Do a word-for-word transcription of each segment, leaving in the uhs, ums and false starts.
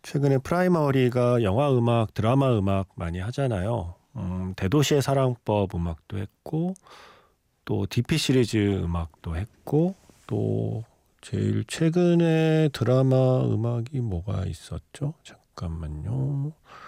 최근에 프라이머리가 영화 음악, 드라마 음악 많이 하잖아요. 음, 대도시의 사랑법 음악도 했고 또 디피 시리즈 음악도 했고 또 제일 최근에 드라마 음악이 뭐가 있었죠? 잠깐만요.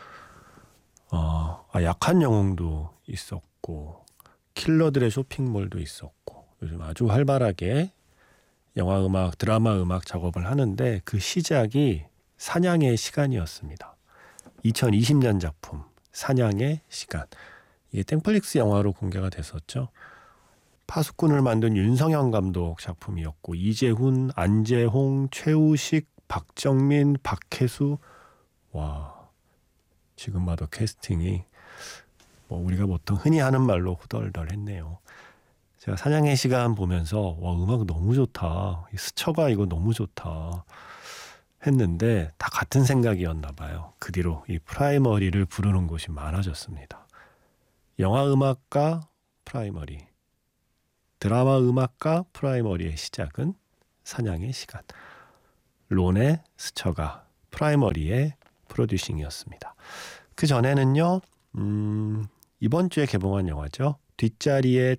어, 아, 약한 영웅도 있었고 킬러들의 쇼핑몰도 있었고 요즘 아주 활발하게 영화 음악, 드라마 음악 작업을 하는데 그 시작이 사냥의 시간이었습니다. 이천이십 년 작품 사냥의 시간. 이게 땡플릭스 영화로 공개가 됐었죠. 파수꾼을 만든 윤성현 감독 작품이었고 이재훈, 안재홍, 최우식, 박정민, 박혜수. 와, 지금 봐도 캐스팅이 뭐 우리가 보통 흔히 하는 말로 후덜덜했네요. 제가 사냥의 시간 보면서 와, 음악 너무 좋다. 스쳐가 이거 너무 좋다 했는데 다 같은 생각이었나 봐요. 그 뒤로 이 프라이머리를 부르는 곳이 많아졌습니다. 영화 음악과 프라이머리, 드라마 음악과 프라이머리의 시작은 사냥의 시간, 론의 스쳐가, 프라이머리의 프로듀싱이었습니다. 그 전에는요, 음, 이번 주에 개봉한 영화죠. 뒷자리에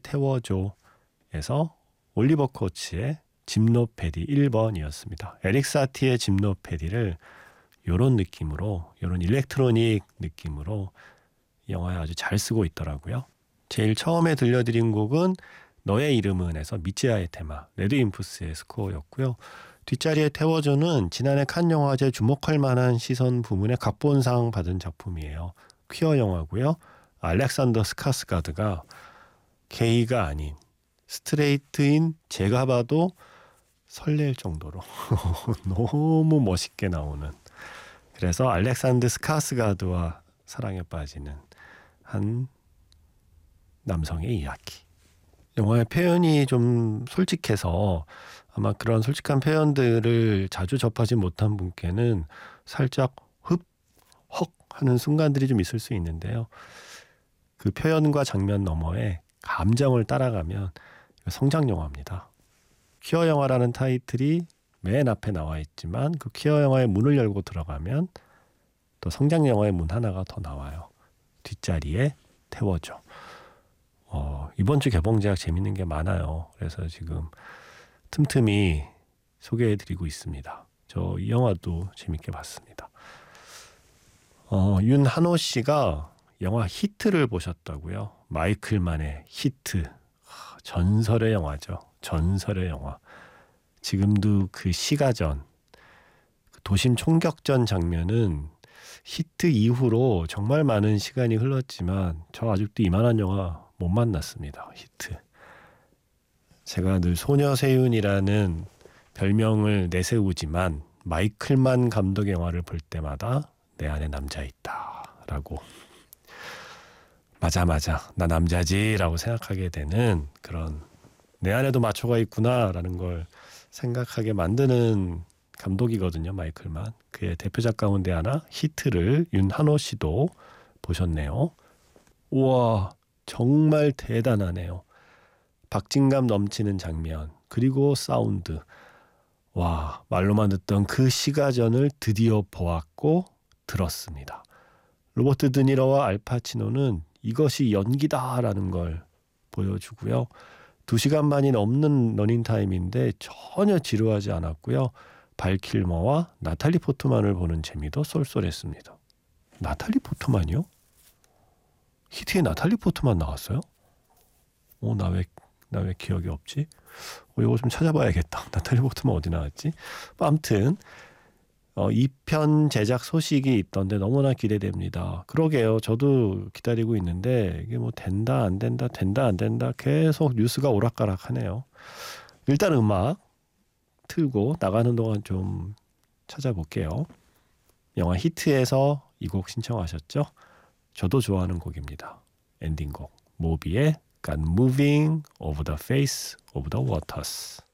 태워줘에서 올리버 코츠의 짐노패디 일 번이었습니다. 에릭 사티의 짐노패디를 이런 느낌으로, 이런 일렉트로닉 느낌으로 영화에 아주 잘 쓰고 있더라고요. 제일 처음에 들려드린 곡은 너의 이름은에서 미치아의 테마, 레드 임프스의 스코어였고요. 뒷자리에 태워줘는 지난해 칸 영화제 주목할 만한 시선 부문의 각본상 받은 작품이에요. 퀴어 영화고요. 알렉산더 스카스가드가 게이가 아닌 스트레이트인 제가 봐도 설렐 정도로 너무 멋있게 나오는, 그래서 알렉산더 스카스가드와 사랑에 빠지는 한 남성의 이야기. 영화의 표현이 좀 솔직해서 아마 그런 솔직한 표현들을 자주 접하지 못한 분께는 살짝 흡, 헉 하는 순간들이 좀 있을 수 있는데요. 그 표현과 장면 너머에 감정을 따라가면 성장 영화입니다. 퀴어 영화라는 타이틀이 맨 앞에 나와 있지만 그 퀴어 영화의 문을 열고 들어가면 또 성장 영화의 문 하나가 더 나와요. 뒷자리에 태워줘. 어, 이번 주 개봉작 재밌는 게 많아요. 그래서 지금 틈틈이 소개해드리고 있습니다. 저 이 영화도 재밌게 봤습니다. 어, 윤한호 씨가 영화 히트를 보셨다고요? 마이클만의 히트. 전설의 영화죠. 전설의 영화. 지금도 그 시가전, 그 도심 총격전 장면은 히트 이후로 정말 많은 시간이 흘렀지만 저 아직도 이만한 영화 못 만났습니다. 히트. 제가 늘 소녀세윤이라는 별명을 내세우지만 마이클만 감독의 영화를 볼 때마다 내 안에 남자 있다 라고, 맞아 맞아 나 남자지 라고 생각하게 되는, 그런 내 안에도 마초가 있구나 라는 걸 생각하게 만드는 감독이거든요. 마이클만. 그의 대표작 가운데 하나 히트를 윤한호 씨도 보셨네요. 우와, 정말 대단하네요. 박진감 넘치는 장면, 그리고 사운드. 와, 말로만 듣던 그 시가전을 드디어 보았고 들었습니다. 로버트 드니로와 알파치노는 이것이 연기다라는 걸 보여주고요. 두 시간만이 넘는 러닝타임인데 전혀 지루하지 않았고요. 발 킬머와 나탈리 포트만을 보는 재미도 쏠쏠했습니다. 나탈리 포트만이요? 히트에 나탈리 포트만 나왔어요? 어, 나 왜, 나 왜 기억이 없지? 어, 이거 좀 찾아봐야겠다. 나탈리 포트만 어디 나왔지? 아무튼 어, 이 편 제작 소식이 있던데 너무나 기대됩니다. 그러게요. 저도 기다리고 있는데 이게 뭐 된다 안 된다 된다 안 된다 계속 뉴스가 오락가락하네요. 일단 음악 틀고 나가는 동안 좀 찾아볼게요. 영화 히트에서 이 곡 신청하셨죠? 저도 좋아하는 곡입니다. 엔딩곡 모비의 Got Moving Over the Face of the Waters.